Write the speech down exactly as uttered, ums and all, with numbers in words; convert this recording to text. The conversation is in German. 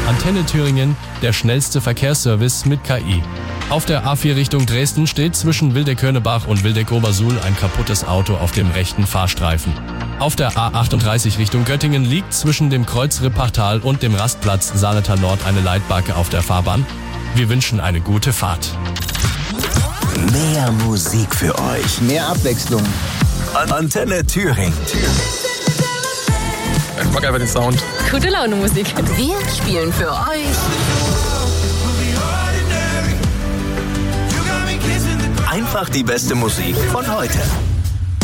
Antenne Thüringen, der schnellste Verkehrsservice mit K I. Auf der A vier Richtung Dresden steht zwischen Wildeck-Hörnebach und Wildeck-Obersuhl ein kaputtes Auto auf dem rechten Fahrstreifen. Auf der A achtunddreißig Richtung Göttingen liegt zwischen dem Kreuz Rippachtal und dem Rastplatz Saaletal Nord eine Leitbacke auf der Fahrbahn. Wir wünschen eine gute Fahrt. Mehr Musik für euch. Mehr Abwechslung. Antenne Thüringen. Ich mag einfach den Sound. Gute Laune Musik. Wir spielen für euch Einfach die beste Musik von heute.